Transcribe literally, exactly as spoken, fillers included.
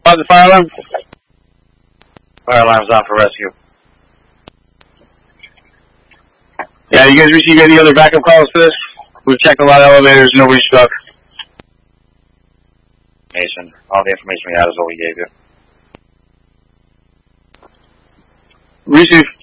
the fire alarm? Fire alarm's on for rescue. Yeah, you guys receive any other backup calls to this? We've checked a lot of elevators, nobody's stuck. Mason, all the information we had is what we gave you. Receive.